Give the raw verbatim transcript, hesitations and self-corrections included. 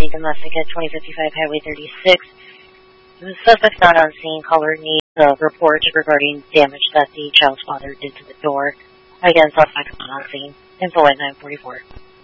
a domestic at twenty fifty-five Highway thirty-six. The suspect's not on scene. Caller needs a report regarding damage that the child's father did to the door. Again, suspect's not on scene. Info at nine forty-four.